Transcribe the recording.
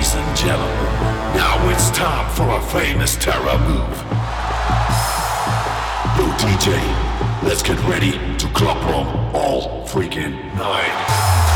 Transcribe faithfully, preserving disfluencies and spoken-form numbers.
ladies and gentlemen, now it's time for a famous terror move. Yo, D J, let's get ready to club room all freaking night.